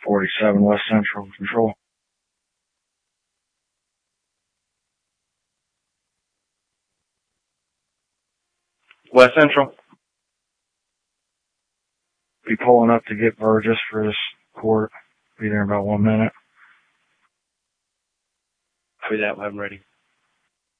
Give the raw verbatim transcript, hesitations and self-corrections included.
forty-seven West Central Control. West Central. Be pulling up to get Burgess for this court. Be there in about one minute. Copy that. I'm ready.